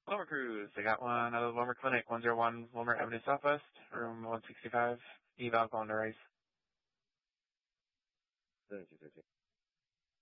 Wilmer Cruise, I got one out of the Wilmer Clinic, 101 Wilmer Avenue Southwest, room 165, eval going to Rice. Thank you.